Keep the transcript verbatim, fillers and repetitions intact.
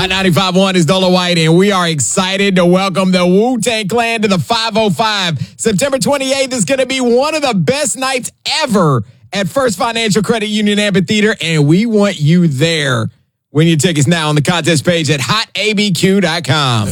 Hot ninety-five point one is Dolo White, and we are excited to welcome the Wu-Tang Clan to the five oh five. September twenty-eighth is going to be one of the best nights ever at First Financial Credit Union Amphitheater, and we want you there. Win your tickets now on the contest page at hot a b q dot com.